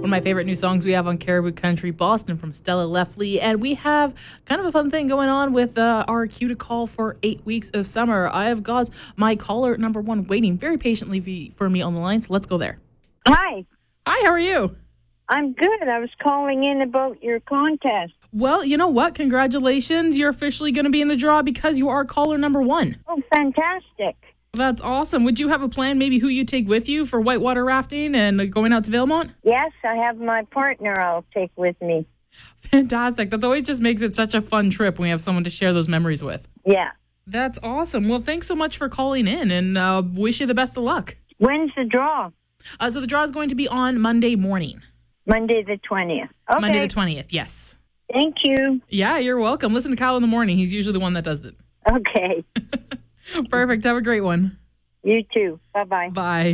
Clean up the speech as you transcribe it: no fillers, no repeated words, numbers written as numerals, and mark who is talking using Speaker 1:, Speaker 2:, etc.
Speaker 1: One of my favorite new songs we have on Caribou Country Boston from Stella Lefley. And we have kind of a fun thing going on with our cue to call for 8 weeks of summer. I have got my caller number one waiting very patiently for me on the line. So let's go there.
Speaker 2: Hi.
Speaker 1: Hi, how are you?
Speaker 2: I'm good. I was calling in about your contest.
Speaker 1: Well, you know what? Congratulations. You're officially going to be in the draw because you are caller number one.
Speaker 2: Oh, fantastic.
Speaker 1: That's awesome. Would you have a plan, maybe who you take with you for whitewater rafting and going out to Valemount?
Speaker 2: Yes, I have my partner I'll take with me.
Speaker 1: Fantastic. That always just makes it such a fun trip when we have someone to share those memories with.
Speaker 2: Yeah.
Speaker 1: That's awesome. Well, thanks so much for calling in and wish you the best of luck.
Speaker 2: When's the draw?
Speaker 1: So the draw is going to be on Monday morning.
Speaker 2: Monday the 20th. Okay.
Speaker 1: Monday the 20th, yes.
Speaker 2: Thank you.
Speaker 1: Yeah, you're welcome. Listen to Kyle in the morning. He's usually the one that does it.
Speaker 2: Okay.
Speaker 1: Perfect. Have a great one.
Speaker 2: You too. Bye-bye.
Speaker 1: Bye.